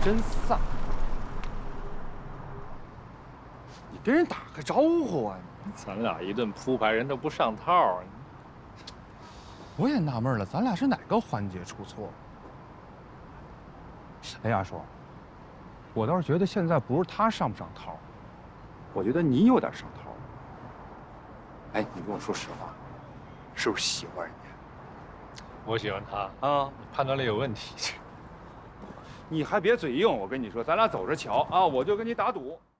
真丧。你跟人打个招呼啊！ 咱俩一顿铺排，人都不上套。 我也纳闷了，咱俩是哪个环节出错？哎，阿叔，我倒是觉得现在不是他上不上套，我觉得你有点上套。哎，你跟我说实话，是不是喜欢人家？ 我喜欢他啊， 你判断力有问题。 你还别嘴硬，我跟你说，咱俩走着瞧啊！我就跟你打赌。